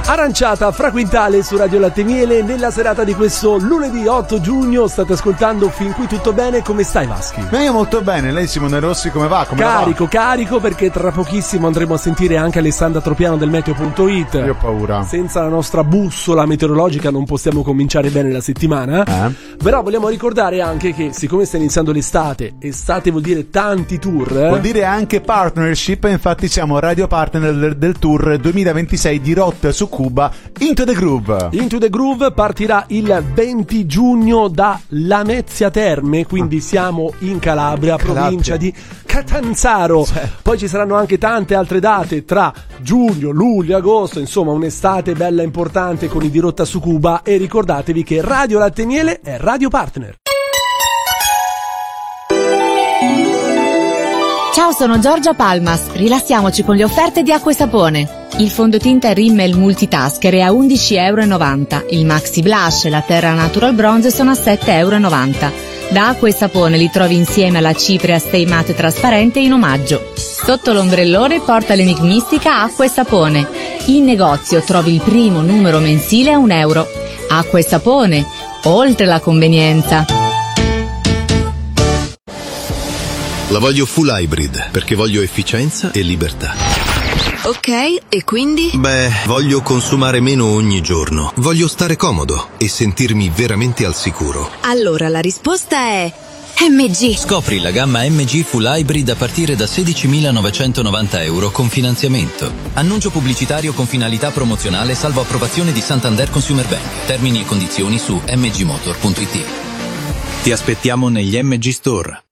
Aranciata fra Quintale su Radio Latte Miele nella serata di questo lunedì 8 giugno. State ascoltando Fin qui tutto bene. Come stai, Vaschi? Io molto bene. Lei, Simone Rossi, come va? Carico, perché tra pochissimo andremo a sentire anche Alessandra Tropiano del Meteo.it. Io ho paura. Senza la nostra bussola meteorologica non possiamo cominciare bene la settimana. Però vogliamo ricordare anche che, siccome sta iniziando l'estate, estate vuol dire tanti tour. Vuol dire anche partnership. Infatti siamo radio partner del tour 2026 di Rotta su Cuba, Into the Groove. Into the Groove partirà il 20 giugno da Lamezia Terme, quindi siamo in Calabria, provincia di Catanzaro. Poi ci saranno anche tante altre date tra giugno, luglio, agosto, insomma un'estate bella importante con i di Rotta su Cuba. E ricordatevi che Radio Latte Miele è radio partner. Ciao, sono Giorgia Palmas. Rilassiamoci con le offerte di Acqua e Sapone. Il fondotinta Rimmel Multitasker è a €11,90. Il Maxi Blush e la Terra Natural Bronze sono a €7,90. Da Acqua e Sapone li trovi insieme alla cipria Stay Matte trasparente in omaggio. Sotto l'ombrellone porta l'enigmistica Acqua e Sapone. In negozio trovi il primo numero mensile a €1. Acqua e Sapone, oltre la convenienza. La voglio full hybrid perché voglio efficienza e libertà. Ok, e quindi? Voglio consumare meno ogni giorno. Voglio stare comodo e sentirmi veramente al sicuro. Allora la risposta è MG. Scopri la gamma MG Full Hybrid a partire da €16.990 con finanziamento. Annuncio pubblicitario con finalità promozionale salvo approvazione di Santander Consumer Bank. Termini e condizioni su mgmotor.it. Ti aspettiamo negli MG Store.